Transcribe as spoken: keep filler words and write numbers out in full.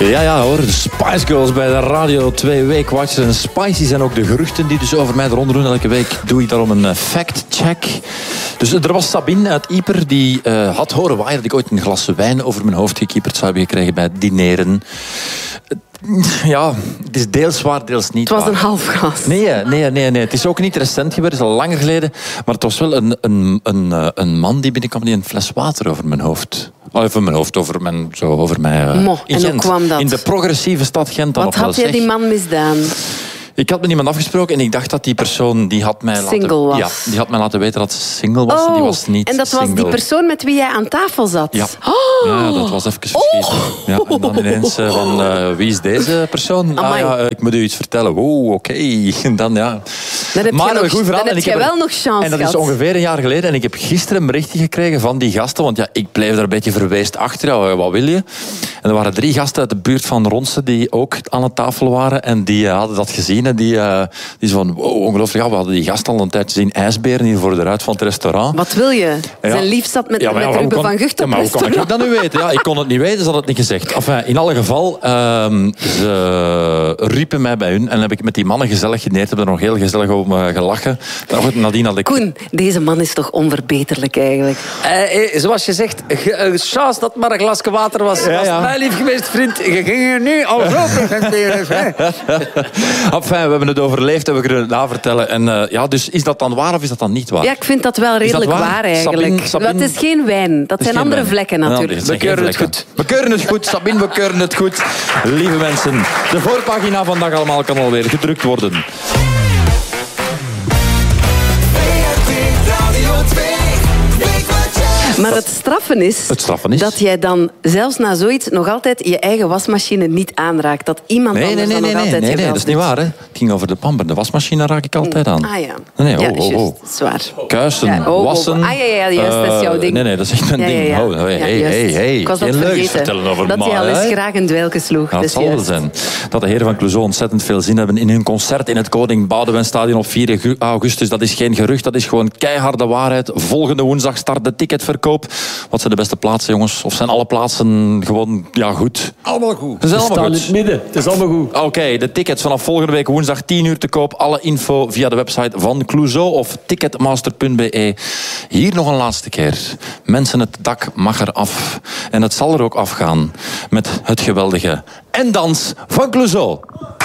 Ja, ja hoor, de Spice Girls bij de Radio twee Weekwatchers. En spicy zijn ook de geruchten die dus over mij eronder doen. Elke week doe ik daarom een fact-check. Dus er was Sabine uit Ieper die uh, had horen waaien dat ik ooit een glas wijn over mijn hoofd gekieperd zou hebben gekregen bij het dineren. Ja, het is deels waar, deels niet waar. Het was waar. een half glas. Nee, nee, nee, nee. Het is ook niet recent gebeurd, het is al langer geleden. Maar het was wel een, een, een, een man die binnenkwam die een fles water over mijn hoofd... Over mijn hoofd, over mijn... Zo over mij uh, Mo, in en Gent. hoe kwam dat? In de progressieve stad Gent. Dan Wat had jij die man misdaan? Ik had met iemand afgesproken en ik dacht dat die persoon die had mij single laten, was. Ja, die had mij laten weten dat ze single was. Oh, die was niet en dat single. was die persoon met wie jij aan tafel zat? Ja, oh. ja dat was even verschieten. Oh. Ja, en dan ineens uh, van, uh, wie is deze persoon? Ah, ja, uh, ik moet u iets vertellen. Oh, oké. Okay. En dan, ja. Dan heb maar je, een goed verhaal. dan heb en ik je heb wel er, nog chance En dat gehad. is ongeveer een jaar geleden. En ik heb gisteren een berichtje gekregen van die gasten. Want ja, ik bleef daar een beetje verweest achter. Ja, wat wil je? En er waren drie gasten uit de buurt van Ronse die ook aan de tafel waren. En die uh, hadden dat gezien. En die, uh, die zo van, wow, ongelooflijk. Ja, we hadden die gast al een tijd zien ijsberen hier voor de ruit van het restaurant. Wat wil je? Ja. Zijn lief zat met, ja, met ja, Ruben kon, van Gucht ja, op maar hoe kon ik restaurant. dat nu weten? Ja, ik kon het niet weten, ze hadden het niet gezegd. Enfin, in alle geval, uh, ze riepen mij bij hun. En heb ik met die mannen gezellig geneerd. Hebben er nog heel gezellig om uh, gelachen. Nadien had ik... Koen, deze man is toch onverbeterlijk eigenlijk? Uh, zoals je zegt, uh, chance dat maar een glasje water was. Ja, ja. Was mij lief geweest, vriend. Je ging er nu al zo presenteren. Enfin, we hebben het overleefd en we kunnen het navertellen. En uh, ja, dus is dat dan waar of is dat dan niet waar? Ja, ik vind dat wel redelijk dat waar? waar eigenlijk. Sabine, Sabine... Dat is geen wijn. Dat zijn andere wijn. vlekken natuurlijk. Ja, we keuren het goed. We keuren het goed, Sabine, we keuren het goed. Lieve mensen, de voorpagina van Dag Allemaal kan alweer gedrukt worden. Maar het straffen is, het straffen is dat jij dan zelfs na zoiets nog altijd je eigen wasmachine niet aanraakt. Dat iemand nee, anders nee, nee, dan nog nee, altijd nee, nee, geweld dat is niet waar. Hè. Het ging over de pamper. De wasmachine raak ik altijd aan. Ah ja. Nee, nee, ja, oh, oh, juist, oh. zwaar. Kuisen, ja, oh, wassen. Oh, ah ja, ja, juist, dat is jouw ding. Nee, nee, dat is echt mijn ja, ding. ja, ja. Oh, hey, ja, hey, hey, hey. Ik was dat Geen leugens vergeten. vertellen over dat hij al eens graag een dweilke sloeg. Ja, het dus zal wel juist. zijn dat de heren van Clouseau ontzettend veel zin hebben in hun concert in het Koning Boudewijnstadion op vier augustus. Dat is geen gerucht, dat is gewoon keiharde waarheid. Volgende woensdag start de ticketverkoop. Wat zijn de beste plaatsen, jongens? Of zijn alle plaatsen gewoon ja, goed? Allemaal goed. Ze staan in het midden. Het is allemaal goed. Oké, okay, de tickets vanaf volgende week woensdag tien uur te koop. Alle info via de website van Clouseau of ticketmaster punt b e. Hier nog een laatste keer. Mensen, het dak mag er af. En het zal er ook afgaan met het geweldige En Dans van Clouseau.